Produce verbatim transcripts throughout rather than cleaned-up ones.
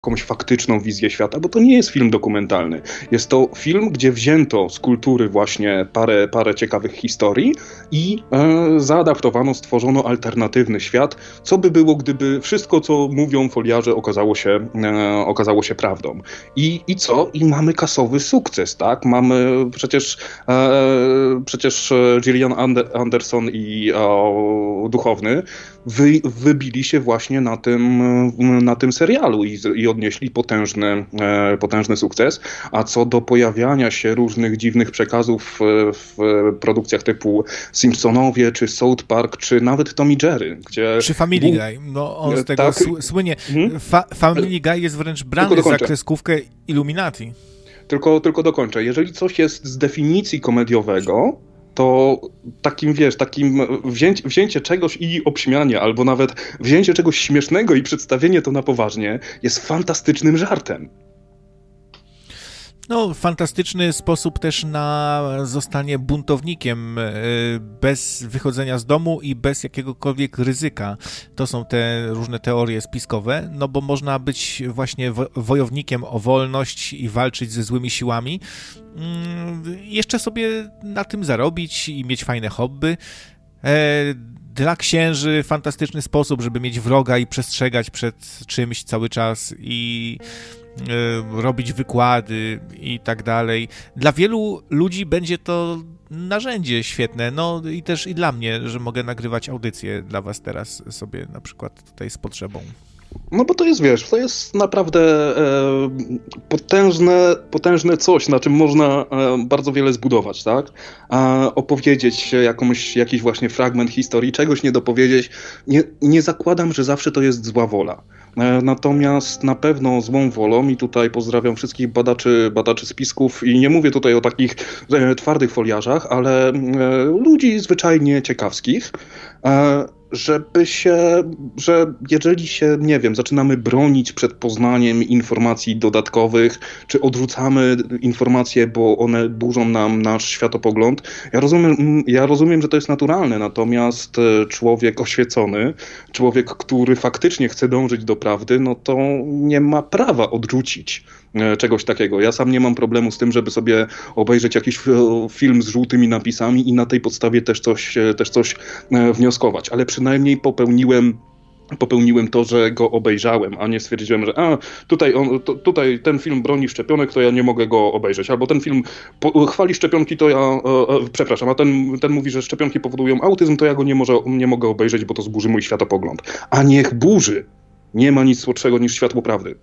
jakąś faktyczną wizję świata, bo to nie jest film dokumentalny. Jest to film, gdzie wzięto z kultury właśnie parę, parę ciekawych historii i e, zaadaptowano, stworzono alternatywny świat. Co by było, gdyby wszystko, co mówią foliarze, okazało się, e, okazało się prawdą. I, I co? I mamy kasowy sukces, tak? Mamy przecież e, przecież Gillian Ander- Anderson i e, Duchowny wy, wybili się właśnie na tym, na tym serialu i, i odnieśli potężny, e, potężny sukces. A co do pojawiania się różnych dziwnych przekazów w, w produkcjach typu Simpsonowie, czy South Park, czy nawet Tom i Jerry, gdzie... Czy Family Guy, no on z tego tak, słynie. hmm? Fa- Family Guy jest wręcz brany za kreskówkę Illuminati. Tylko, tylko dokończę. Jeżeli coś jest z definicji komediowego, to takim, wiesz, takim wzięcie, wzięcie czegoś i obśmianie, albo nawet wzięcie czegoś śmiesznego i przedstawienie to na poważnie jest fantastycznym żartem. No, fantastyczny sposób też na zostanie buntownikiem bez wychodzenia z domu i bez jakiegokolwiek ryzyka. To są te różne teorie spiskowe, no bo można być właśnie wojownikiem o wolność i walczyć ze złymi siłami, jeszcze sobie na tym zarobić i mieć fajne hobby. Dla księży fantastyczny sposób, żeby mieć wroga i przestrzegać przed czymś cały czas i robić wykłady i tak dalej. Dla wielu ludzi będzie to narzędzie świetne, no i też i dla mnie, że mogę nagrywać audycje dla was teraz sobie na przykład tutaj z potrzebą. No bo to jest, wiesz, to jest naprawdę e, potężne, potężne coś, na czym można e, bardzo wiele zbudować, tak? A opowiedzieć jakąś, jakiś właśnie fragment historii, czegoś nie dopowiedzieć. Nie, nie zakładam, że zawsze to jest zła wola. E, natomiast na pewno złą wolą, i tutaj pozdrawiam wszystkich badaczy, badaczy spisków, i nie mówię tutaj o takich e, twardych foliarzach, ale e, ludzi zwyczajnie ciekawskich, e, żeby się, że jeżeli się, nie wiem, zaczynamy bronić przed poznaniem informacji dodatkowych, czy odrzucamy informacje, bo one burzą nam nasz światopogląd, ja rozumiem, ja rozumiem, że to jest naturalne, natomiast człowiek oświecony, człowiek, który faktycznie chce dążyć do prawdy, no to nie ma prawa odrzucić czegoś takiego. Ja sam nie mam problemu z tym, żeby sobie obejrzeć jakiś film z żółtymi napisami i na tej podstawie też coś, też coś wnioskować, ale przynajmniej popełniłem popełniłem to, że go obejrzałem, a nie stwierdziłem, że a, tutaj, on, to, tutaj ten film broni szczepionek, to ja nie mogę go obejrzeć, albo ten film po, chwali szczepionki, to ja, e, e, przepraszam, a ten, ten mówi, że szczepionki powodują autyzm, to ja go nie, może, nie mogę obejrzeć, bo to zburzy mój światopogląd. A niech burzy! Nie ma nic słodszego niż światło prawdy.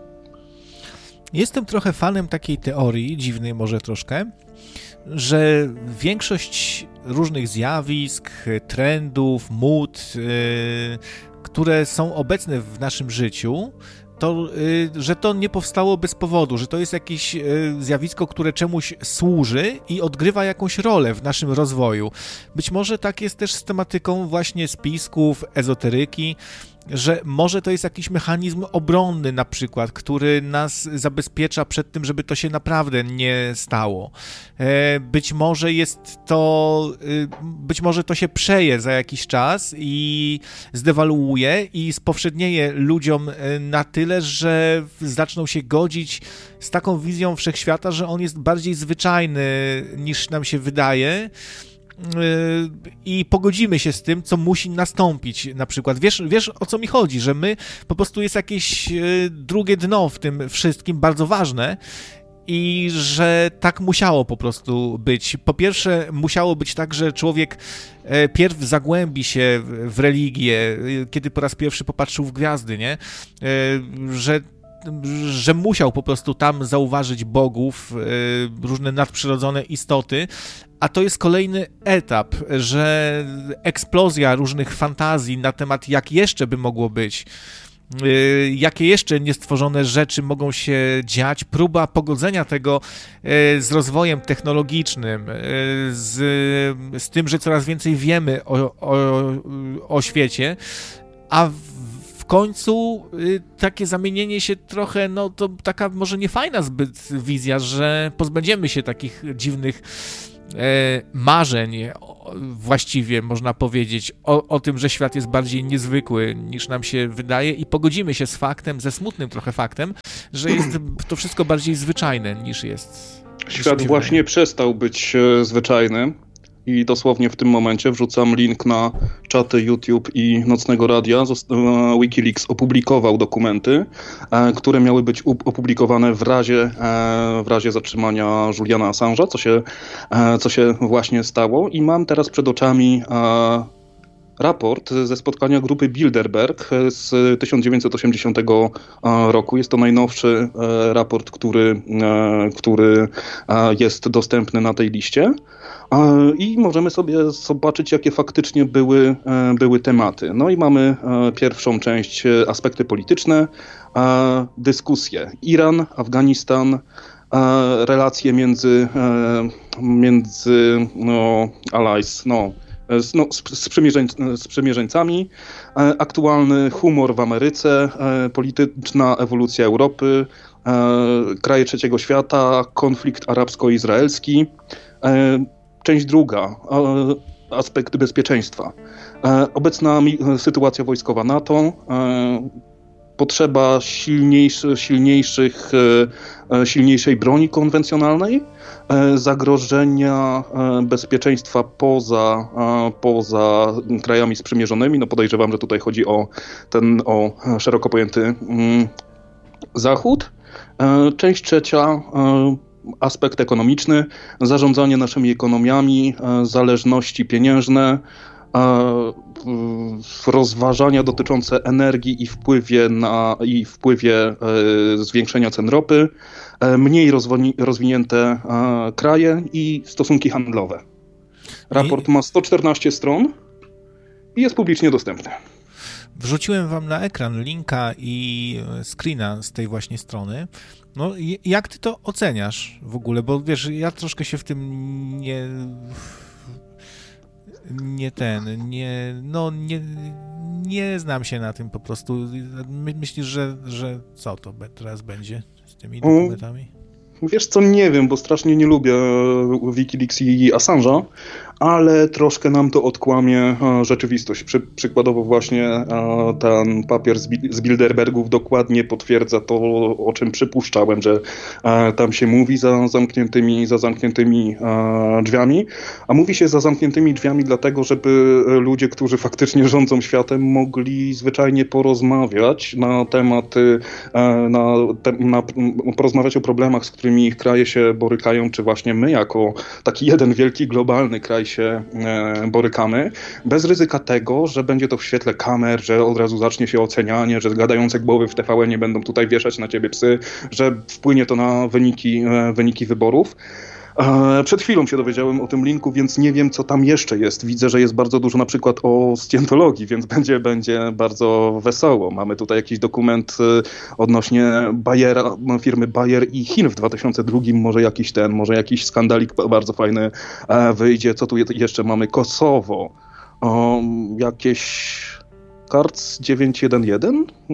Jestem trochę fanem takiej teorii, dziwnej może troszkę, że większość różnych zjawisk, trendów, mód, yy, które są obecne w naszym życiu, to, yy, że to nie powstało bez powodu, że to jest jakieś yy, zjawisko, które czemuś służy i odgrywa jakąś rolę w naszym rozwoju. Być może tak jest też z tematyką właśnie spisków, ezoteryki, że może to jest jakiś mechanizm obronny na przykład, który nas zabezpiecza przed tym, żeby to się naprawdę nie stało. Być może jest to, być może to się przeje za jakiś czas i zdewaluuje i spowszednieje ludziom na tyle, że zaczną się godzić z taką wizją wszechświata, że on jest bardziej zwyczajny niż nam się wydaje. I pogodzimy się z tym, co musi nastąpić na przykład. Wiesz, wiesz, o co mi chodzi, że my po prostu jest jakieś drugie dno w tym wszystkim, bardzo ważne i że tak musiało po prostu być. Po pierwsze, musiało być tak, że człowiek pierw zagłębi się w religię, kiedy po raz pierwszy popatrzył w gwiazdy, nie? Że że musiał po prostu tam zauważyć bogów, różne nadprzyrodzone istoty, a to jest kolejny etap, że eksplozja różnych fantazji na temat, jak jeszcze by mogło być, jakie jeszcze niestworzone rzeczy mogą się dziać, próba pogodzenia tego z rozwojem technologicznym, z, z tym, że coraz więcej wiemy o, o, o świecie, a w W końcu y, takie zamienienie się trochę, no to taka może niefajna zbyt wizja, że pozbędziemy się takich dziwnych marzeń, właściwie można powiedzieć, o, o tym, że świat jest bardziej niezwykły niż nam się wydaje i pogodzimy się z faktem, ze smutnym trochę faktem, że jest to wszystko bardziej zwyczajne niż jest. Świat właśnie przestał być e, zwyczajny i dosłownie w tym momencie wrzucam link na czaty YouTube i Nocnego Radia. Zost- Wikileaks opublikował dokumenty, e, które miały być opublikowane w razie, e, w razie zatrzymania Juliana Assange'a, co się, e, co się właśnie stało. I mam teraz przed oczami e, raport ze spotkania grupy Bilderberg z tysiąc dziewięćset osiemdziesiątego roku. Jest to najnowszy raport, który, który jest dostępny na tej liście. I możemy sobie zobaczyć, jakie faktycznie były, były tematy. No i mamy pierwszą część, aspekty polityczne, dyskusje. Iran, Afganistan, relacje między, między no, allies, no, No, z, sprzymierzeń, sprzymierzeńcami, e, aktualny humor w Ameryce, e, polityczna ewolucja Europy, e, kraje trzeciego świata, konflikt arabsko-izraelski. E, część druga, e, aspekty bezpieczeństwa. E, obecna mi, sytuacja wojskowa NATO, e, potrzeba silniejszy, silniejszych, silniejszej broni konwencjonalnej, zagrożenia bezpieczeństwa poza, poza krajami sprzymierzonymi. No podejrzewam, że tutaj chodzi o ten o szeroko pojęty Zachód. Część trzecia, aspekt ekonomiczny, zarządzanie naszymi ekonomiami, zależności pieniężne, rozważania dotyczące energii i wpływie na i wpływie e, zwiększenia cen ropy, e, mniej rozwoni, rozwinięte e, kraje i stosunki handlowe. Raport I... ma sto czternaście stron i jest publicznie dostępny. Wrzuciłem wam na ekran linka i screena z tej właśnie strony. No, jak ty to oceniasz w ogóle? Bo wiesz, ja troszkę się w tym nie... Nie ten, nie, no nie, nie znam się na tym po prostu. My, myślisz, że, że co to teraz będzie z tymi dokumentami? Wiesz co, nie wiem, bo strasznie nie lubię Wikileaks i Assange'a, ale troszkę nam to odkłamie rzeczywistość. Przy, przykładowo właśnie ten papier z, z Bilderbergów dokładnie potwierdza to, o czym przypuszczałem, że tam się mówi za zamkniętymi, za zamkniętymi drzwiami. A mówi się za zamkniętymi drzwiami dlatego, żeby ludzie, którzy faktycznie rządzą światem, mogli zwyczajnie porozmawiać na tematy, na, na, porozmawiać o problemach, z którymi ich kraje się borykają, czy właśnie my jako taki jeden wielki globalny kraj się e, borykamy, bez ryzyka tego, że będzie to w świetle kamer, że od razu zacznie się ocenianie, że gadające głowy w T V N nie będą tutaj wieszać na ciebie psy, że wpłynie to na wyniki, e, wyniki wyborów. E, przed chwilą się dowiedziałem o tym linku, więc nie wiem, co tam jeszcze jest. Widzę, że jest bardzo dużo na przykład o scjentologii, więc będzie, będzie bardzo wesoło. Mamy tutaj jakiś dokument e, odnośnie Bayera, firmy Bayer i Chin w dwa tysiące drugim. Może jakiś ten, może jakiś skandalik bardzo fajny e, wyjdzie. Co tu je, jeszcze mamy? Kosowo. O, jakieś... Cards dziewięćset jedenasta?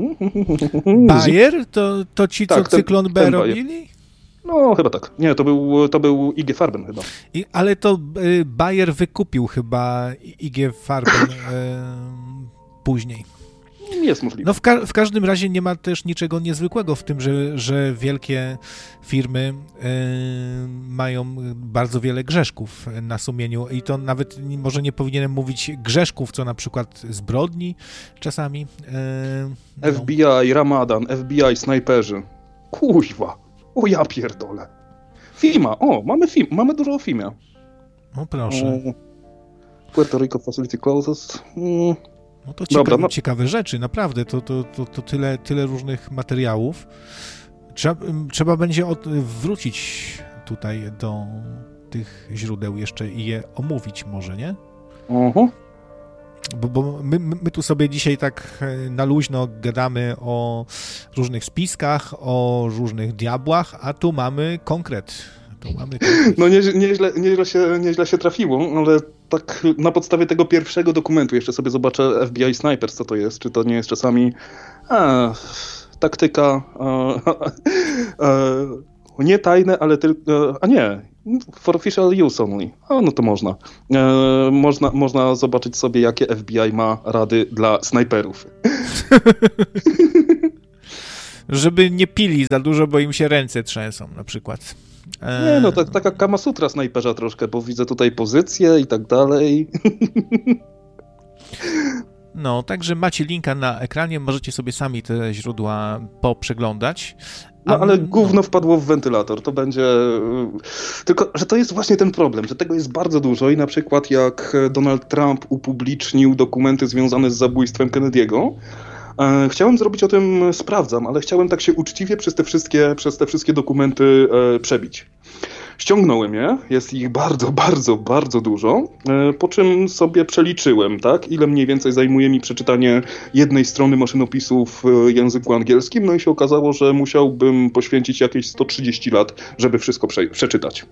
Bayer? To, to ci, co tak, cyklon ten, B ten robili? Bayer. No, chyba tak. Nie, to był, to był I G Farben chyba. I, ale to y, Bayer wykupił chyba I G Farben y, później. Jest możliwe. No w, ka- w każdym razie nie ma też niczego niezwykłego w tym, że, że wielkie firmy y, mają bardzo wiele grzeszków na sumieniu i to nawet może nie powinienem mówić grzeszków, co na przykład zbrodni czasami. Y, no. F B I, Ramadan, F B I, snajperzy. Kuźwa. O ja pierdolę. FIMA, o, mamy film, mamy dużo o filmie. No proszę. O, Puerto Rico Facility Closes. Mm. No to ciekawe, Dobra, no. ciekawe rzeczy, naprawdę, to, to, to, to tyle, tyle różnych materiałów. Trzeba, trzeba będzie od, wrócić tutaj do tych źródeł jeszcze i je omówić może, nie? Uh-huh. Bo, bo my, my tu sobie dzisiaj tak na luźno gadamy o różnych spiskach, o różnych diabłach, a tu mamy konkret. Tu mamy konkret. No nie, nieźle, nieźle, się, nieźle się trafiło, ale tak na podstawie tego pierwszego dokumentu jeszcze sobie zobaczę F B I Snipers, co to jest. Czy to nie jest czasami a, taktyka a, a, a, nie tajne, ale tylko... A nie, For official use only. A, no to można. E, można. Można zobaczyć sobie, jakie F B I ma rady dla snajperów. Żeby nie pili za dużo, bo im się ręce trzęsą na przykład. E... Nie, no tak, taka Kama Sutra snajperza troszkę, bo widzę tutaj pozycję i tak dalej. No, także macie linka na ekranie, możecie sobie sami te źródła poprzeglądać. No, ale gówno wpadło w wentylator, to będzie... Tylko, że to jest właśnie ten problem, że tego jest bardzo dużo i na przykład jak Donald Trump upublicznił dokumenty związane z zabójstwem Kennedy'ego, chciałem zrobić o tym, sprawdzam, ale chciałem tak się uczciwie przez te wszystkie, przez te wszystkie dokumenty przebić. Ściągnąłem je, jest ich bardzo, bardzo, bardzo dużo, po czym sobie przeliczyłem, tak, ile mniej więcej zajmuje mi przeczytanie jednej strony maszynopisu w języku angielskim, no i się okazało, że musiałbym poświęcić jakieś sto trzydzieści lat, żeby wszystko prze- przeczytać.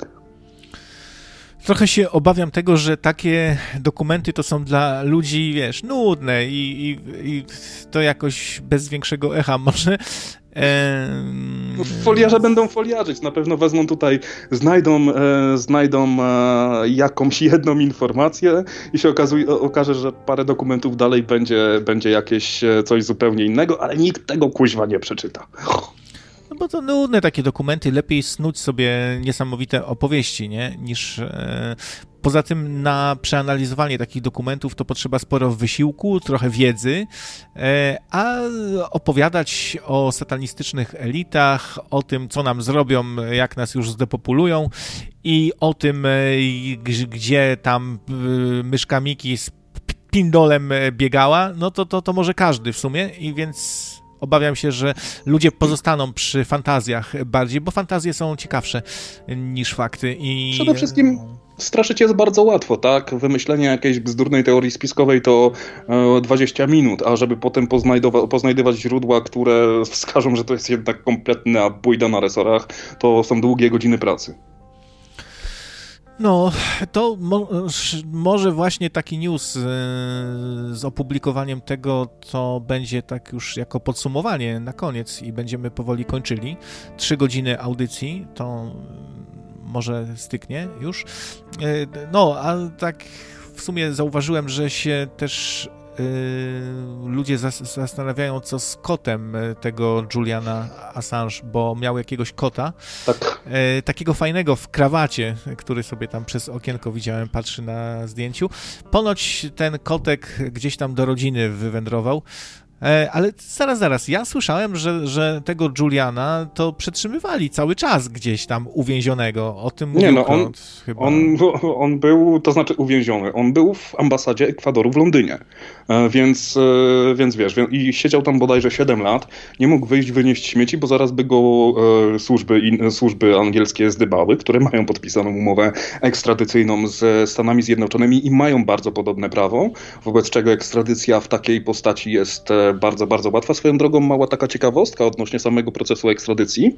Trochę się obawiam tego, że takie dokumenty to są dla ludzi, wiesz, nudne i, i, i to jakoś bez większego echa może... Ehm... Foliarze będą foliarzyć, na pewno wezmą tutaj, znajdą, e, znajdą e, jakąś jedną informację i się okazuje, okaże, że parę dokumentów dalej będzie, będzie jakieś coś zupełnie innego, ale nikt tego kuźwa nie przeczyta. No bo to nudne takie dokumenty, lepiej snuć sobie niesamowite opowieści, nie? Niż... E... Poza tym na przeanalizowanie takich dokumentów to potrzeba sporo wysiłku, trochę wiedzy, a opowiadać o satanistycznych elitach, o tym, co nam zrobią, jak nas już zdepopulują i o tym, gdzie tam myszka Miki z pindolem biegała, no to, to, to może każdy w sumie i więc... Obawiam się, że ludzie pozostaną przy fantazjach bardziej, bo fantazje są ciekawsze niż fakty. I... Przede wszystkim straszyć jest bardzo łatwo, tak? Wymyślenie jakiejś bzdurnej teorii spiskowej to e, dwadzieścia minut, a żeby potem poznajdowa- poznajdywać źródła, które wskażą, że to jest jednak kompletna bójda na resorach, to są długie godziny pracy. No, to mo- może właśnie taki news yy, z opublikowaniem tego, co będzie tak już jako podsumowanie na koniec i będziemy powoli kończyli. Trzy godziny audycji, to może styknie już. Yy, no, a tak w sumie zauważyłem, że się też Yy, ludzie zas- zastanawiają, co z kotem tego Juliana Assange, bo miał jakiegoś kota, tak. yy, takiego fajnego w krawacie, który sobie tam przez okienko widziałem, patrzy na zdjęciu. Ponoć ten kotek gdzieś tam do rodziny wywędrował. Ale zaraz, zaraz, ja słyszałem, że, że tego Juliana to przetrzymywali cały czas gdzieś tam uwięzionego. O tym mówił Nie, no on, chyba. On, on był, to znaczy uwięziony, on był w ambasadzie Ekwadoru w Londynie, więc, więc wiesz, i siedział tam bodajże siedem lat, nie mógł wyjść, wynieść śmieci, bo zaraz by go służby, służby angielskie zdybały, które mają podpisaną umowę ekstradycyjną ze Stanami Zjednoczonymi i mają bardzo podobne prawo, wobec czego ekstradycja w takiej postaci jest bardzo, bardzo łatwa. Swoją drogą mała taka ciekawostka odnośnie samego procesu ekstradycji,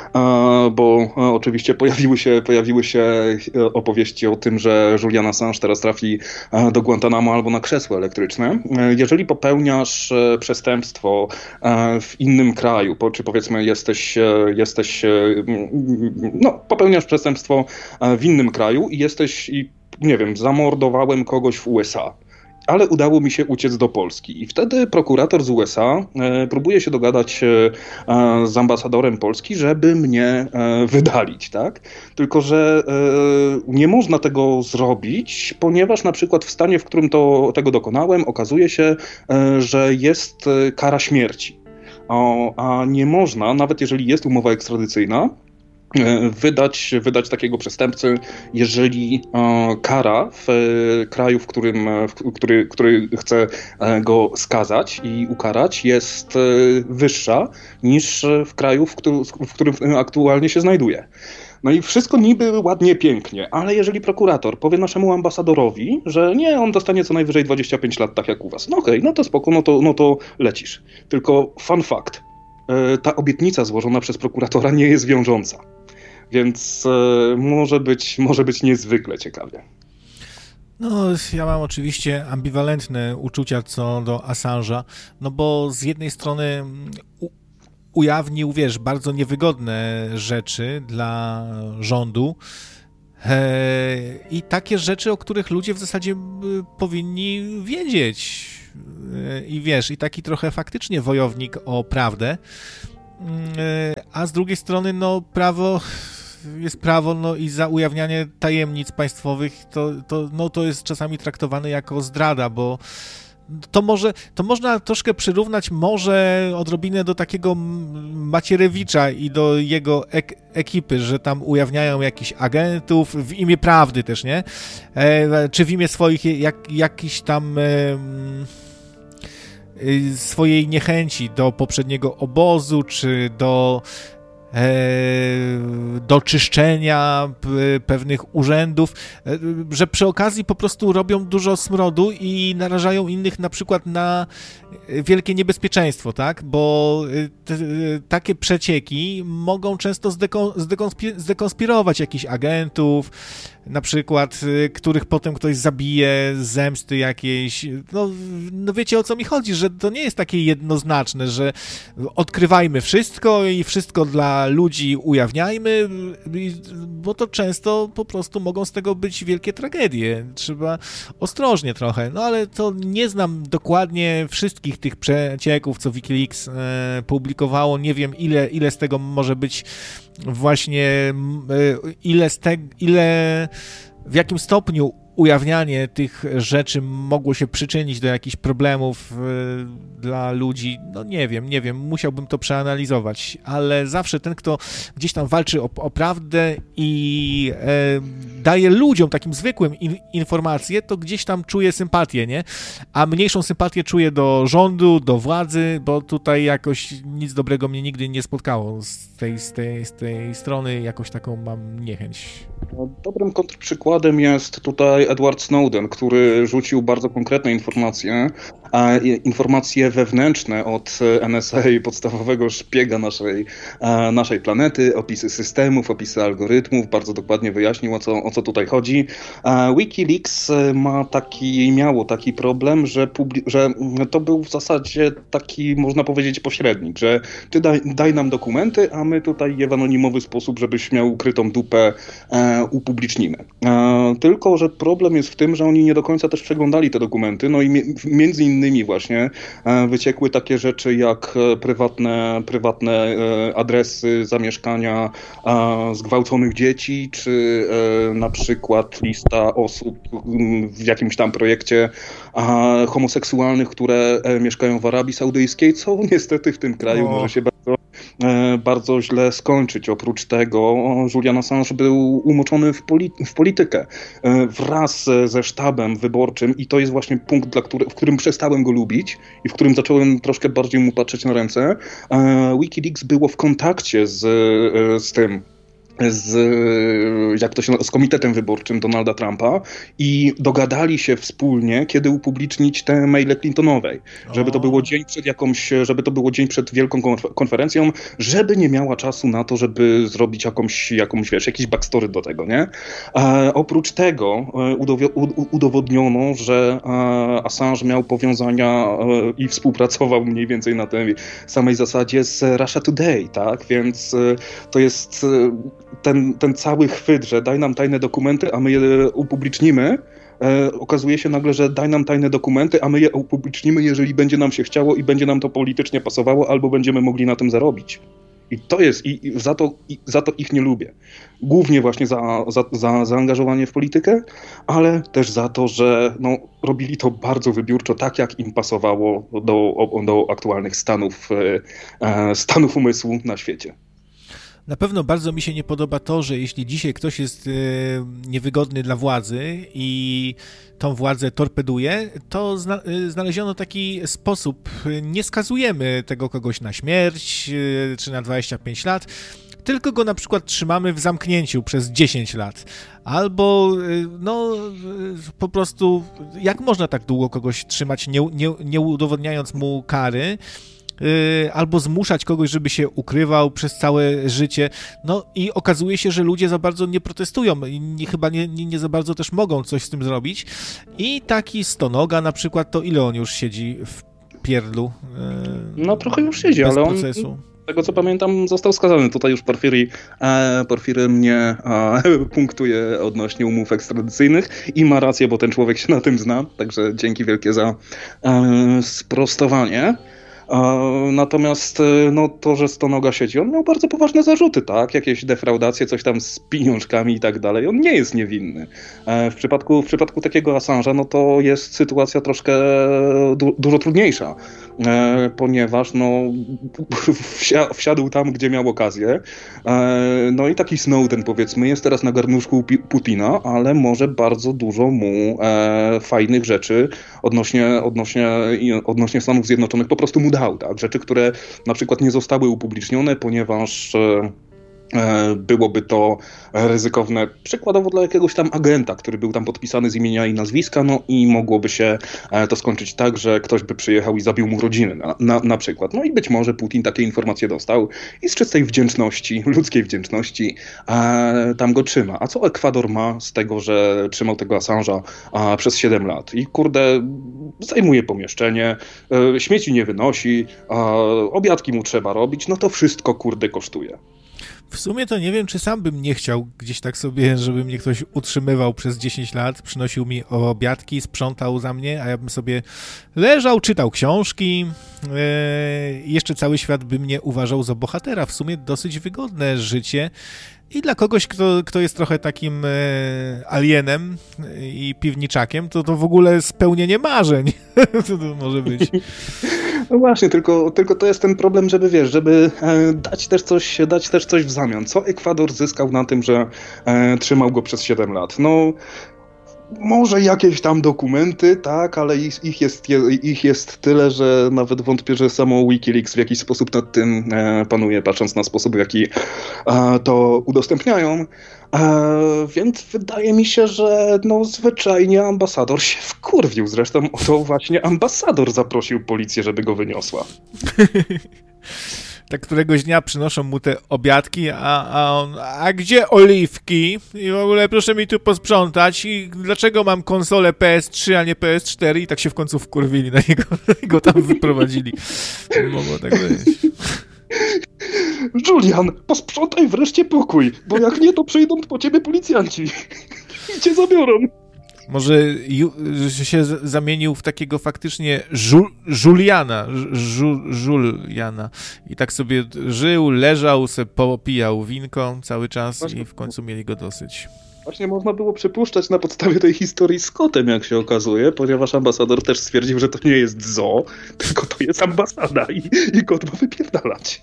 bo oczywiście pojawiły się, pojawiły się opowieści o tym, że Julian Assange teraz trafi do Guantanamo albo na krzesło elektryczne. Jeżeli popełniasz przestępstwo w innym kraju, czy powiedzmy jesteś, jesteś no, popełniasz przestępstwo w innym kraju i jesteś, i nie wiem, zamordowałem kogoś w U S A, ale udało mi się uciec do Polski. I wtedy prokurator z U S A e, próbuje się dogadać e, z ambasadorem Polski, żeby mnie e, wydalić, tak? Tylko że e, nie można tego zrobić, ponieważ na przykład w stanie, w którym to, tego dokonałem, okazuje się, e, że jest kara śmierci. O, a nie można, nawet jeżeli jest umowa ekstradycyjna, Wydać, wydać takiego przestępcy, jeżeli e, kara w e, kraju, w którym, w, który, który chce e, go skazać i ukarać, jest e, wyższa niż w kraju, w, którym, w którym aktualnie się znajduje. No i wszystko niby ładnie, pięknie, ale jeżeli prokurator powie naszemu ambasadorowi, że nie, on dostanie co najwyżej dwadzieścia pięć lat, tak jak u was, no okej, okay, no to spoko, no to, no to lecisz. Tylko fun fact, e, ta obietnica złożona przez prokuratora nie jest wiążąca. Więc e, może być, może być niezwykle ciekawie. No, ja mam oczywiście ambiwalentne uczucia co do Assange'a, no bo z jednej strony u, ujawnił, wiesz, bardzo niewygodne rzeczy dla rządu i takie rzeczy, o których ludzie w zasadzie powinni wiedzieć. I wiesz, i taki trochę faktycznie wojownik o prawdę, a z drugiej strony, no, prawo jest prawo, no i za ujawnianie tajemnic państwowych to, to, no, to jest czasami traktowane jako zdrada, bo to może, to można troszkę przyrównać może odrobinę do takiego Macierewicza i do jego ek- ekipy, że tam ujawniają jakichś agentów w imię prawdy też, nie? E, czy w imię swoich jak, jakichś tam e, e, swojej niechęci do poprzedniego obozu, czy do do czyszczenia pewnych urzędów, że przy okazji po prostu robią dużo smrodu i narażają innych na przykład na wielkie niebezpieczeństwo, tak? Bo te, takie przecieki mogą często zdeko- zdekonspi- zdekonspirować jakichś agentów, na przykład, których potem ktoś zabije z zemsty jakiejś. No, no wiecie, o co mi chodzi, że to nie jest takie jednoznaczne, że odkrywajmy wszystko i wszystko dla ludzi ujawniajmy, bo to często po prostu mogą z tego być wielkie tragedie. Trzeba ostrożnie trochę, no ale to nie znam dokładnie wszystkich tych przecieków, co WikiLeaks e, publikowało. Nie wiem, ile, ile z tego może być właśnie, ile z tego, ile, w jakim stopniu ujawnianie tych rzeczy mogło się przyczynić do jakichś problemów y, dla ludzi, no nie wiem, nie wiem, musiałbym to przeanalizować, ale zawsze ten, kto gdzieś tam walczy o, o prawdę i y, daje ludziom, takim zwykłym in, informacje, to gdzieś tam czuje sympatię, nie? A mniejszą sympatię czuję do rządu, do władzy, bo tutaj jakoś nic dobrego mnie nigdy nie spotkało z tej, z tej, z tej strony, jakoś taką mam niechęć. Dobrym kontrprzykładem jest tutaj Edward Snowden, który rzucił bardzo konkretne informacje, informacje wewnętrzne od N S A, podstawowego szpiega naszej, naszej planety, opisy systemów, opisy algorytmów, bardzo dokładnie wyjaśnił, o co, o co tutaj chodzi. WikiLeaks ma taki, miało taki problem, że, publi- że to był w zasadzie taki, można powiedzieć, pośrednik, że ty daj, daj nam dokumenty, a my tutaj je w anonimowy sposób, żebyś miał ukrytą dupę, e, upublicznimy. E, tylko, że problem jest w tym, że oni nie do końca też przeglądali te dokumenty, no i mi, między innymi właśnie e, wyciekły takie rzeczy jak e, prywatne, prywatne e, adresy zamieszkania e, zgwałconych dzieci, czy e, na przykład lista osób w jakimś tam projekcie e, homoseksualnych, które e, mieszkają w Arabii Saudyjskiej, co niestety w tym kraju o. może się bardzo bardzo źle skończyć. Oprócz tego Julian Assange był umoczony w, poli- w politykę wraz ze sztabem wyborczym i to jest właśnie punkt, dla który, w którym przestałem go lubić i w którym zacząłem troszkę bardziej mu patrzeć na ręce. WikiLeaks było w kontakcie z, z tym z, jak to się, z komitetem wyborczym Donalda Trumpa i dogadali się wspólnie, kiedy upublicznić te maile Clintonowej. Żeby to było dzień przed jakąś, żeby to było dzień przed wielką konferencją, żeby nie miała czasu na to, żeby zrobić jakąś, jakąś wiesz, jakiś backstory do tego, nie? E, oprócz tego udowi- udowodniono, że e, Assange miał powiązania e, i współpracował mniej więcej na tej samej zasadzie z Russia Today, tak? Więc e, to jest e, Ten, ten cały chwyt, że daj nam tajne dokumenty, a my je upublicznimy, e, okazuje się nagle, że daj nam tajne dokumenty, a my je upublicznimy, jeżeli będzie nam się chciało i będzie nam to politycznie pasowało, albo będziemy mogli na tym zarobić. I to jest, i, i za to, i, za to ich nie lubię. Głównie właśnie za, za, za zaangażowanie w politykę, ale też za to, że no, robili to bardzo wybiórczo, tak jak im pasowało do, do aktualnych stanów, e, stanów umysłu na świecie. Na pewno bardzo mi się nie podoba to, że jeśli dzisiaj ktoś jest e, niewygodny dla władzy i tą władzę torpeduje, to zna, e, znaleziono taki sposób. Nie skazujemy tego kogoś na śmierć e, czy na dwadzieścia pięć lat, tylko go na przykład trzymamy w zamknięciu przez dziesięć lat. Albo, e, no, e, po prostu, jak można tak długo kogoś trzymać, nie, nie, nie udowodniając mu kary, albo zmuszać kogoś, żeby się ukrywał przez całe życie. No i okazuje się, że ludzie za bardzo nie protestują i nie, chyba nie, nie, nie za bardzo też mogą coś z tym zrobić. I taki Stonoga na przykład, to ile on już siedzi w pierdlu? No trochę już siedzi, ale on, tego co pamiętam, został skazany. Tutaj już Porfiry, e, Porfiry mnie e, punktuje odnośnie umów ekstradycyjnych i ma rację, bo ten człowiek się na tym zna, także dzięki wielkie za e, sprostowanie. Natomiast no, to, że Stonoga siedzi, on miał bardzo poważne zarzuty, tak? Jakieś defraudacje, coś tam z pieniążkami i tak dalej. On nie jest niewinny. W przypadku, w przypadku takiego Assange'a, no to jest sytuacja troszkę du- dużo trudniejsza, ponieważ no, wsia- wsiadł tam, gdzie miał okazję. No i taki Snowden, powiedzmy, jest teraz na garnuszku Putina, ale może bardzo dużo mu fajnych rzeczy odnośnie, odnośnie, odnośnie Stanów Zjednoczonych po prostu mu dał, tak? Rzeczy, które na przykład nie zostały upublicznione, ponieważ byłoby to ryzykowne przykładowo dla jakiegoś tam agenta, który był tam podpisany z imienia i nazwiska, no i mogłoby się to skończyć tak, że ktoś by przyjechał i zabił mu rodzinę na, na, na przykład. No i być może Putin takie informacje dostał i z czystej wdzięczności, ludzkiej wdzięczności e, tam go trzyma. A co Ekwador ma z tego, że trzymał tego Assange'a a, przez siedem lat? I kurde, zajmuje pomieszczenie, e, śmieci nie wynosi, a, obiadki mu trzeba robić, no to wszystko kurde kosztuje. W sumie to nie wiem, czy sam bym nie chciał gdzieś tak sobie, żeby mnie ktoś utrzymywał przez dziesięć lat, przynosił mi obiadki, sprzątał za mnie, a ja bym sobie leżał, czytał książki. Yy, jeszcze cały świat by mnie uważał za bohatera. W sumie dosyć wygodne życie. I dla kogoś, kto, kto jest trochę takim e, alienem i piwniczakiem, to to w ogóle spełnienie marzeń. to, to może być. No właśnie, tylko, tylko to jest ten problem, żeby wiesz, żeby e, dać też coś, dać też coś w zamian. Co Ekwador zyskał na tym, że e, trzymał go przez siedem lat? No, może jakieś tam dokumenty, tak, ale ich, ich, jest, ich jest tyle, że nawet wątpię, że samo Wikileaks w jakiś sposób nad tym e, panuje, patrząc na sposób, w jaki e, to udostępniają. E, więc wydaje mi się, że no zwyczajnie ambasador się wkurwił. Zresztą o to właśnie ambasador zaprosił policję, żeby go wyniosła. Tak któregoś dnia przynoszą mu te obiadki, a, a on, a gdzie oliwki? I w ogóle proszę mi tu posprzątać i dlaczego mam konsolę P S trzy, a nie P S cztery? I tak się w końcu wkurwili na niego i go tam wyprowadzili. Mogło tak być. Julian, posprzątaj wreszcie pokój, bo jak nie, to przyjdą po ciebie policjanci i cię zabiorą. Może ju, się z, zamienił w takiego faktycznie żul, Juliana, żul, Juliana i tak sobie żył, leżał, se popijał winko cały czas właśnie, i w końcu mieli go dosyć. Właśnie można było przypuszczać na podstawie tej historii z kotem, jak się okazuje, ponieważ ambasador też stwierdził, że to nie jest zoo, tylko to jest ambasada i, i kot ma wypierdalać.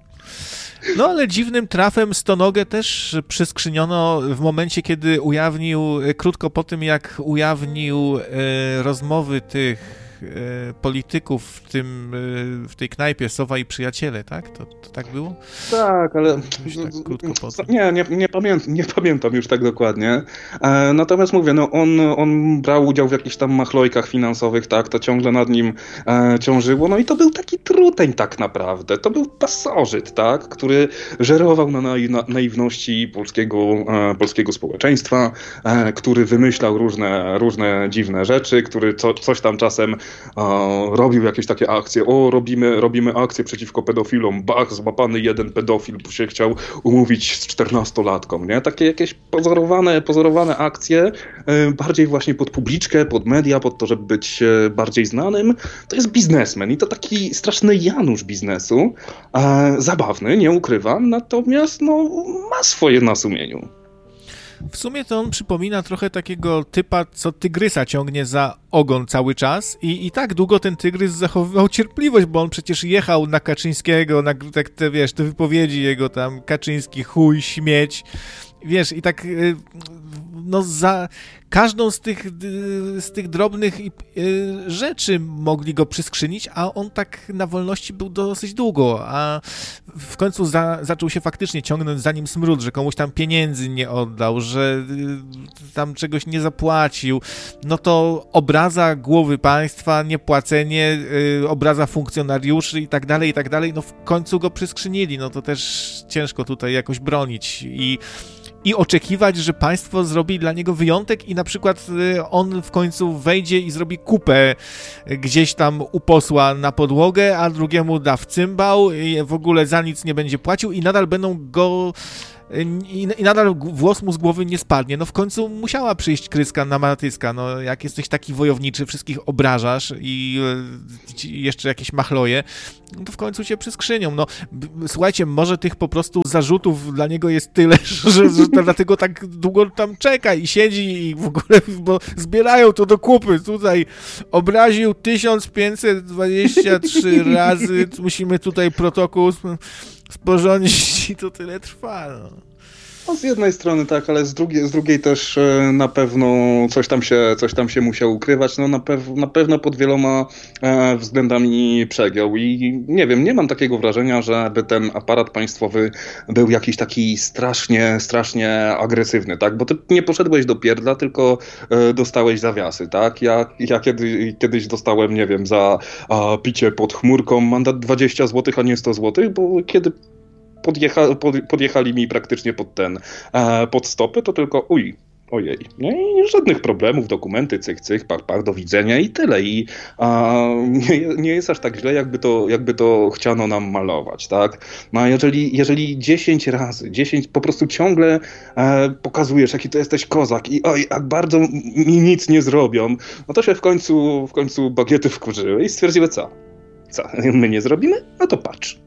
No ale dziwnym trafem Stonogę też przyskrzyniono w momencie, kiedy ujawnił, krótko po tym jak ujawnił e, rozmowy tych e, polityków w tym, e, w tej knajpie Sowa i Przyjaciele, tak? To, to tak było? Tak, ale tak krótko po tym. Nie, nie, nie, pamiętam, nie pamiętam już tak dokładnie. E, natomiast mówię, no on, on brał udział w jakichś tam machlojkach finansowych, tak, to ciągle nad nim e, ciążyło, no i to był taki truteń tak naprawdę. To był pasożyt, tak, który żerował na, naiw, na naiwności polskiego, e, polskiego społeczeństwa, e, który wymyślał różne, różne dziwne rzeczy, który co, coś tam czasem e, robił jakieś takie akcje, o, robimy, robimy akcję przeciwko pedofilom, bach, złapany jeden pedofil, bo się chciał umówić z czternastolatką, nie? Takie jakieś pozorowane, pozorowane akcje, e, bardziej właśnie pod publiczkę, pod media, pod to, żeby być e, bardziej znanym. To jest biznesmen i to taki straszny Janusz biznesu, e, zabawny, nie ukrywam, natomiast no, ma swoje na sumieniu. W sumie to on przypomina trochę takiego typa, co tygrysa ciągnie za ogon cały czas i, i tak długo ten tygrys zachowywał cierpliwość, bo on przecież jechał na Kaczyńskiego, na tak te, wiesz, te wypowiedzi jego tam, Kaczyński, chuj, śmieć, wiesz, i tak no za każdą z tych, z tych drobnych rzeczy mogli go przyskrzynić, a on tak na wolności był dosyć długo, a w końcu za, zaczął się faktycznie ciągnąć za nim smród, że komuś tam pieniędzy nie oddał, że tam czegoś nie zapłacił, no to obraza głowy państwa, niepłacenie, obraza funkcjonariuszy i tak dalej, i tak dalej, no w końcu go przyskrzynili, no to też ciężko tutaj jakoś bronić i i oczekiwać, że państwo zrobi dla niego wyjątek i na przykład on w końcu wejdzie i zrobi kupę gdzieś tam u posła na podłogę, a drugiemu da w cymbał i w ogóle za nic nie będzie płacił i nadal będą go... I, I nadal włos mu z głowy nie spadnie. No w końcu musiała przyjść kryska na Matyska. No jak jesteś taki wojowniczy, wszystkich obrażasz i e, jeszcze jakieś machloje, no to w końcu cię przyskrzynią. No b- słuchajcie, może tych po prostu zarzutów dla niego jest tyle, że, że dlatego tak długo tam czeka i siedzi i w ogóle, bo zbierają to do kupy. Tutaj obraził tysiąc pięćset dwadzieścia trzy razy, musimy tutaj protokół sporządzić i to tyle trwa. No. No z jednej strony tak, ale z drugiej, z drugiej też e, na pewno coś tam się, coś tam się musiał ukrywać. No na, pew, na pewno pod wieloma e, względami przegiął i nie wiem, nie mam takiego wrażenia, żeby ten aparat państwowy był jakiś taki strasznie, strasznie agresywny, tak? Bo ty nie poszedłeś do pierdla, tylko e, dostałeś zawiasy, tak? Ja, ja kiedy, kiedyś dostałem, nie wiem, za a, picie pod chmurką mandat dwadzieścia złotych, a nie sto złotych, bo kiedy Podjecha, pod, podjechali mi praktycznie pod ten, e, pod stopy, to tylko uj, ojej, nie? I żadnych problemów, dokumenty, cyk, cyk, pach, pach, do widzenia i tyle. I a, nie, nie jest aż tak źle, jakby to, jakby to chciano nam malować, tak? No a jeżeli, jeżeli dziesięć razy, dziesięć po prostu ciągle e, pokazujesz, jaki to jesteś kozak i oj, jak bardzo mi nic nie zrobią, no to się w końcu, w końcu bagiety wkurzyły i stwierdziły, co? Co, my nie zrobimy? No to patrz.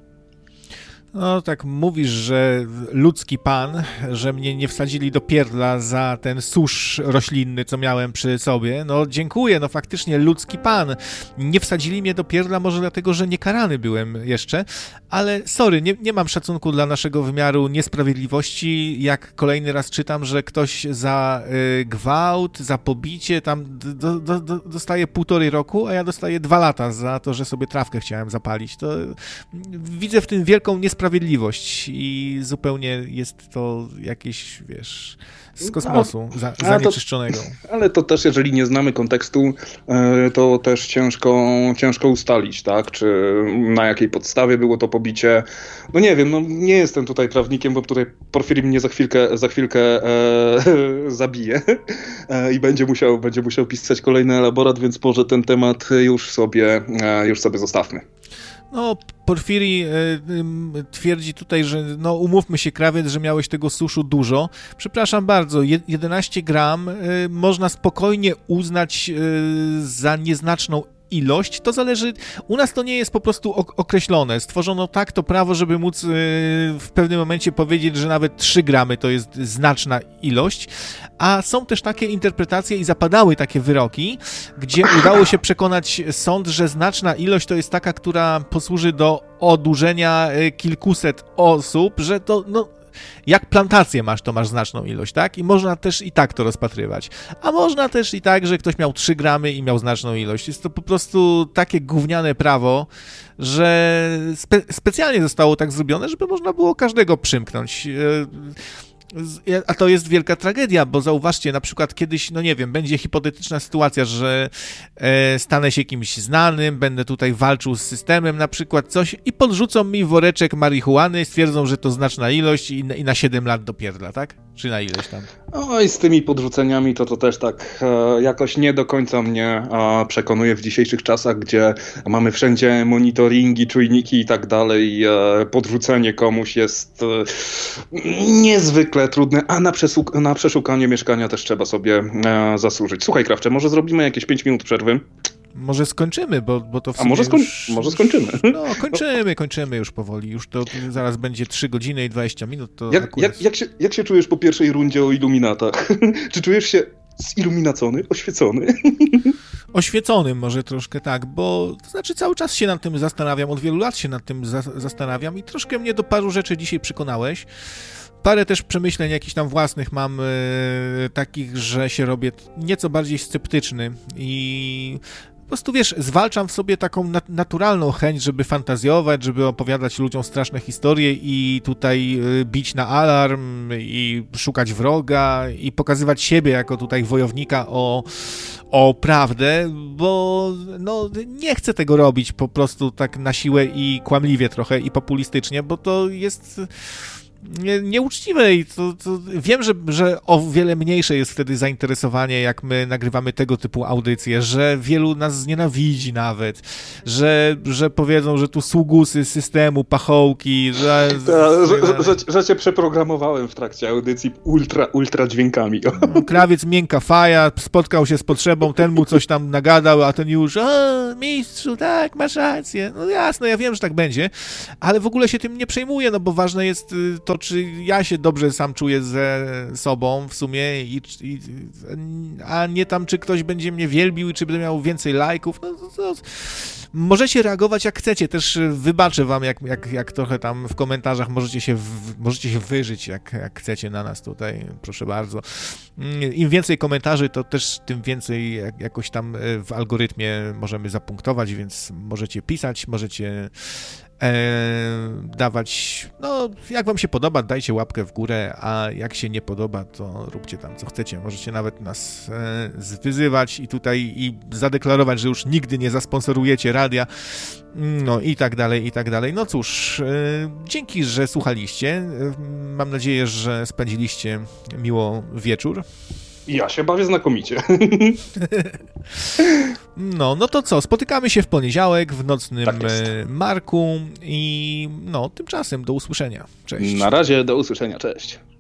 No tak mówisz, że ludzki pan, że mnie nie wsadzili do pierdla za ten susz roślinny, co miałem przy sobie. No dziękuję, no faktycznie ludzki pan. Nie wsadzili mnie do pierdla może dlatego, że niekarany byłem jeszcze, ale sorry, nie, nie mam szacunku dla naszego wymiaru niesprawiedliwości. Jak kolejny raz czytam, że ktoś za y, gwałt, za pobicie tam do, do, do, dostaje półtorej roku, a ja dostaję dwa lata za to, że sobie trawkę chciałem zapalić. To widzę w tym wielką niesprawiedliwość. Sprawiedliwość i zupełnie jest to jakieś, wiesz, z kosmosu za, zanieczyszczonego. Ale to, ale to też, jeżeli nie znamy kontekstu, to też ciężko, ciężko ustalić, tak? Czy na jakiej podstawie było to pobicie. No nie wiem, no nie jestem tutaj prawnikiem, bo tutaj Porfiry mnie za chwilkę, za chwilkę e, zabije e, i będzie musiał, będzie musiał pisać kolejny elaborat, więc może ten temat już sobie, e, już sobie zostawmy. No, Porfiry y, y, twierdzi tutaj, że no umówmy się, krawiec, że miałeś tego suszu dużo. Przepraszam bardzo, jedenaście gram y, można spokojnie uznać y, za nieznaczną ilość, to zależy, u nas to nie jest po prostu określone, stworzono tak to prawo, żeby móc yy, w pewnym momencie powiedzieć, że nawet trzy gramy to jest znaczna ilość, a są też takie interpretacje i zapadały takie wyroki, gdzie udało się przekonać sąd, że znaczna ilość to jest taka, która posłuży do odurzenia kilkuset osób, że to, no, jak plantację masz, to masz znaczną ilość, tak? I można też i tak to rozpatrywać. A można też i tak, że ktoś miał trzy gramy i miał znaczną ilość. Jest to po prostu takie gówniane prawo, że spe- specjalnie zostało tak zrobione, żeby można było każdego przymknąć. A to jest wielka tragedia, bo zauważcie, na przykład kiedyś, no nie wiem, będzie hipotetyczna sytuacja, że e, stanę się kimś znanym, będę tutaj walczył z systemem, na przykład coś i podrzucą mi woreczek marihuany, stwierdzą, że to znaczna ilość i, i na siedem lat dopierdla, tak? Czy na ileś tam? Oj, z tymi podrzuceniami to to też tak e, jakoś nie do końca mnie e, przekonuje w dzisiejszych czasach, gdzie mamy wszędzie monitoringi, czujniki i tak dalej. E, podrzucenie komuś jest e, niezwykle trudne, a na, przesłu- na przeszukanie mieszkania też trzeba sobie e, zasłużyć. Słuchaj, Krawcze, może zrobimy jakieś pięć minut przerwy? Może skończymy, bo, bo to w A sumie może, skoń- już, może skończymy. No, kończymy, kończymy już powoli. Już to zaraz będzie trzy godziny i dwadzieścia minut. To jak, jak, jak, się, jak się czujesz po pierwszej rundzie o iluminatach? Czy czujesz się ziluminacony, oświecony? Oświeconym może troszkę tak, bo to znaczy cały czas się nad tym zastanawiam, od wielu lat się nad tym za- zastanawiam i troszkę mnie do paru rzeczy dzisiaj przekonałeś. Parę też przemyśleń jakichś tam własnych mam e, takich, że się robię nieco bardziej sceptyczny i po prostu, wiesz, zwalczam w sobie taką nat- naturalną chęć, żeby fantazjować, żeby opowiadać ludziom straszne historie i tutaj e, bić na alarm i szukać wroga i pokazywać siebie jako tutaj wojownika o, o prawdę, bo no, nie chcę tego robić po prostu tak na siłę i kłamliwie trochę i populistycznie, bo to jest... nie, nieuczciwe i to, to wiem, że, że o wiele mniejsze jest wtedy zainteresowanie, jak my nagrywamy tego typu audycje, że wielu nas znienawidzi nawet, że, że powiedzą, że tu sługusy systemu, pachołki, że... Ta, że, że, że cię przeprogramowałem w trakcie audycji ultra, ultra dźwiękami. Krawiec miękka faja, spotkał się z potrzebą, ten mu coś tam nagadał, a ten już, o, mistrzu, tak, masz rację. No jasno, ja wiem, że tak będzie, ale w ogóle się tym nie przejmuję, no bo ważne jest to, czy ja się dobrze sam czuję ze sobą w sumie, i, i, a nie tam, czy ktoś będzie mnie wielbił i czy będę miał więcej lajków. No, to, to, możecie reagować jak chcecie, też wybaczę wam, jak, jak, jak trochę tam w komentarzach możecie się, w, możecie się wyżyć, jak, jak chcecie na nas tutaj, proszę bardzo. Im więcej komentarzy, to też tym więcej jak, jakoś tam w algorytmie możemy zapunktować, więc możecie pisać, możecie e, dawać, no jak wam się podoba, dajcie łapkę w górę, a jak się nie podoba, to róbcie tam co chcecie. Możecie nawet nas e, wyzywać i tutaj i zadeklarować, że już nigdy nie zasponsorujecie radia, no i tak dalej, i tak dalej. No cóż, e, dzięki, że słuchaliście. Mam nadzieję, że spędziliście miło wieczór. Ja się bawię znakomicie. No, no to co, spotykamy się w poniedziałek w nocnym tak Marku i no, tymczasem do usłyszenia. Cześć. Na razie, do usłyszenia, cześć.